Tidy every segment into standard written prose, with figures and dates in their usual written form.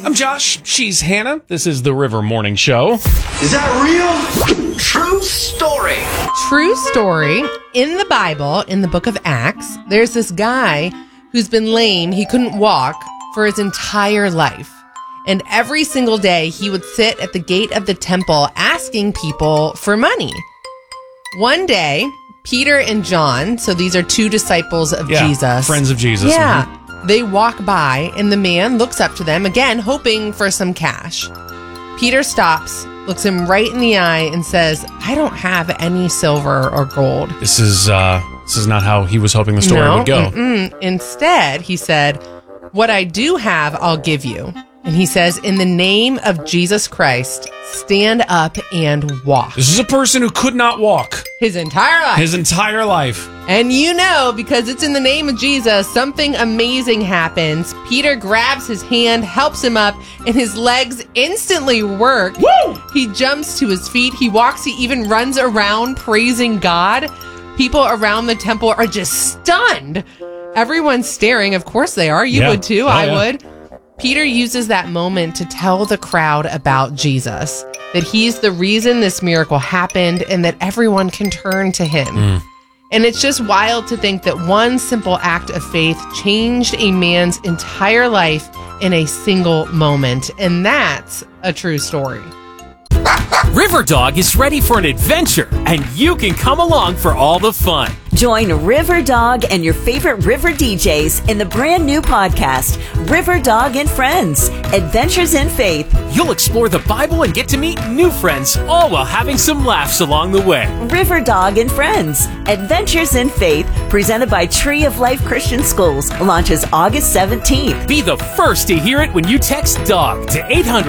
I'm Josh. She's Hannah. This is the River Morning Show. Is that real? True story. True story. In the Bible, in the book of Acts, there's this guy who's been lame. He couldn't walk for his entire life. And every single day, he would sit at the gate of the temple asking people for money. One day, Peter and John, so these are two disciples of Jesus. Friends of Jesus. Yeah. They walk by, and the man looks up to them, again, hoping for some cash. Peter stops, looks him right in the eye, and says, I don't have any silver or gold. This is not how he was hoping the story would go. Instead, he said, what I do have, I'll give you. And he says, in the name of Jesus Christ, stand up and walk. This is a person who could not walk. His entire life. His entire life. And you know, because it's in the name of Jesus, something amazing happens. Peter grabs his hand, helps him up, and his legs instantly work. Woo! He jumps to his feet. He walks. He even runs around praising God. People around the temple are just stunned. Everyone's staring. Of course they are. You would too. I would. Peter uses that moment to tell the crowd about Jesus, that he's the reason this miracle happened and that everyone can turn to him. And it's just wild to think that one simple act of faith changed a man's entire life in a single moment. And that's a true story. Riverdog is ready for an adventure, and you can come along for all the fun. Join Riverdog and your favorite river DJs in the brand new podcast, Riverdog and Friends, Adventures in Faith. You'll explore the Bible and get to meet new friends, all while having some laughs along the way. Riverdog and Friends, Adventures in Faith, presented by Tree of Life Christian Schools, launches August 17th. Be the first to hear it when you text DOG to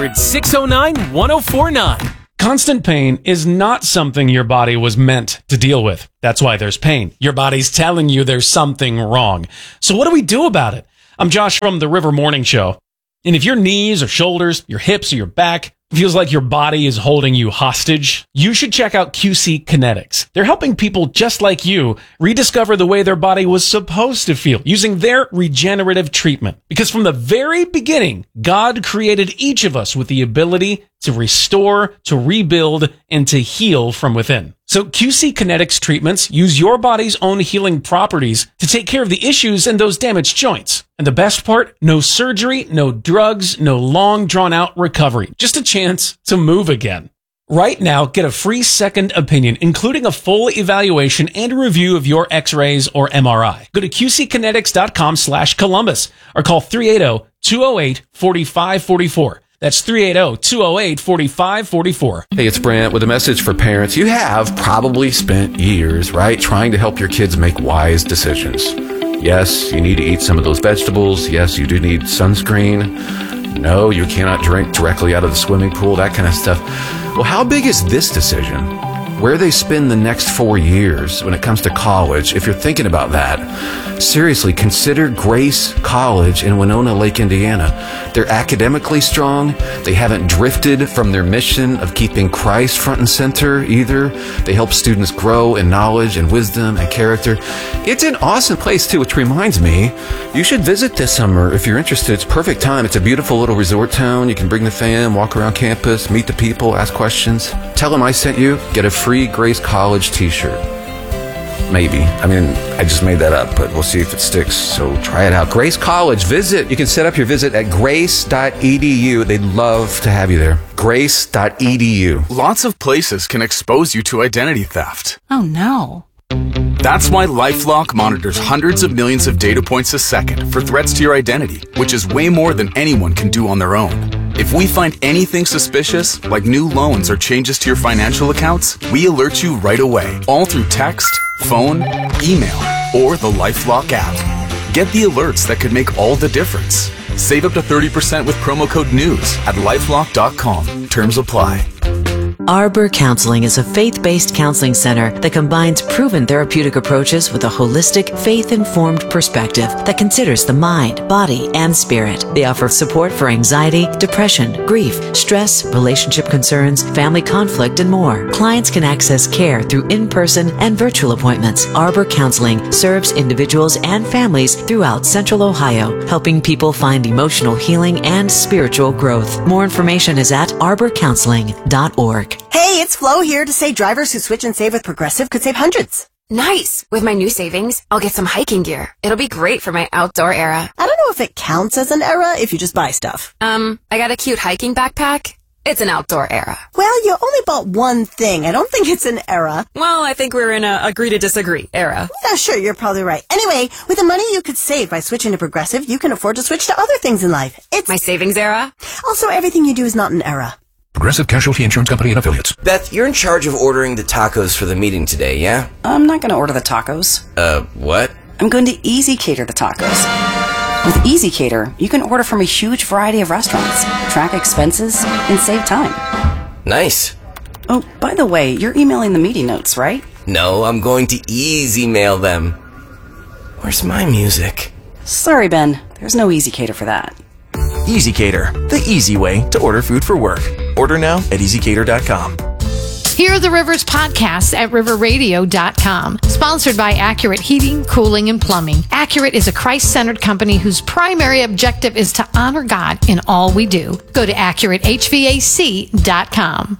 800-609-1049. Constant pain is not something your body was meant to deal with. That's why there's pain. Your body's telling you there's something wrong. So what do we do about it? I'm Josh from the River Morning Show. And if your knees or shoulders, your hips or your back feels like your body is holding you hostage, you should check out QC Kinetics. They're helping people just like you rediscover the way their body was supposed to feel using their regenerative treatment. Because from the very beginning, God created each of us with the ability to restore, to rebuild, and to heal from within. So QC Kinetics treatments use your body's own healing properties to take care of the issues in those damaged joints. And the best part, no surgery, no drugs, no long drawn out recovery. Just a chance to move again. Right now, get a free second opinion, including a full evaluation and a review of your x-rays or MRI. Go to qckinetics.com/Columbus or call 380-208-4544. That's 380-208-4544. Hey, it's Brant with a message for parents. You have probably spent years, right, trying to help your kids make wise decisions. Yes, you need to eat some of those vegetables. Yes, you do need sunscreen. No, you cannot drink directly out of the swimming pool, that kind of stuff. Well, how big is this decision? Where they spend the next 4 years when it comes to college, if you're thinking about that, seriously, consider Grace College in Winona Lake, Indiana. They're academically strong. They haven't drifted from their mission of keeping Christ front and center either. They help students grow in knowledge and wisdom and character. It's an awesome place too, which reminds me, you should visit this summer if you're interested. It's perfect time. It's a beautiful little resort town. You can bring the fam, walk around campus, meet the people, ask questions. Tell them I sent you. Get a free Grace College t-shirt. Maybe. I mean, I just made that up, but we'll see if it sticks. So try it out. Grace College. Visit. You can set up your visit at grace.edu. They'd love to have you there. Grace.edu. Lots of places can expose you to identity theft. Oh, no. That's why LifeLock monitors hundreds of millions of data points a second for threats to your identity, which is way more than anyone can do on their own. If we find anything suspicious, like new loans or changes to your financial accounts, we alert you right away, all through text, phone, email, or the LifeLock app. Get the alerts that could make all the difference. Save up to 30% with promo code NEWS at LifeLock.com. Terms apply. Arbor Counseling is a faith-based counseling center that combines proven therapeutic approaches with a holistic, faith-informed perspective that considers the mind, body, and spirit. They offer support for anxiety, depression, grief, stress, relationship concerns, family conflict, and more. Clients can access care through in-person and virtual appointments. Arbor Counseling serves individuals and families throughout Central Ohio, helping people find emotional healing and spiritual growth. More information is at arborcounseling.org. Hey, it's Flo here to say drivers who switch and save with Progressive could save hundreds. Nice! With my new savings, I'll get some hiking gear. It'll be great for my outdoor era. I don't know if it counts as an era if you just buy stuff. I got a cute hiking backpack. It's an outdoor era. Well, you only bought one thing. I don't think it's an era. Well, I think we're in a agree to disagree era. Yeah, sure, you're probably right. Anyway, with the money you could save by switching to Progressive, you can afford to switch to other things in life. It's my savings era. Also, everything you do is not an era. Progressive Casualty Insurance Company and Affiliates. Beth, you're in charge of ordering the tacos for the meeting today, yeah? I'm not going to order the tacos. What? I'm going to Easy Cater the tacos. With Easy Cater, you can order from a huge variety of restaurants, track expenses, and save time. Nice. Oh, by the way, you're emailing the meeting notes, right? No, I'm going to easy mail them. Where's my music? Sorry, Ben. There's no Easy Cater for that. Easy Cater, the easy way to order food for work. Order now at easycater.com. Hear the Rivers podcast at riverradio.com. Sponsored by Accurate Heating, Cooling, and Plumbing. Accurate is a Christ-centered company whose primary objective is to honor God in all we do. Go to AccurateHVAC.com.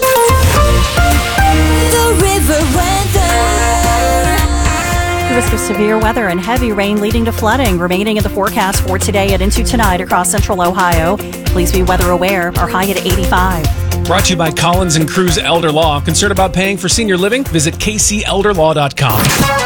The River Weather. Risk of severe weather and heavy rain leading to flooding remaining in the forecast for today and into tonight across Central Ohio. Please be weather aware. Our high at 85. Brought to you by Collins and Cruz Elder Law. Concerned about paying for senior living? Visit kcelderlaw.com.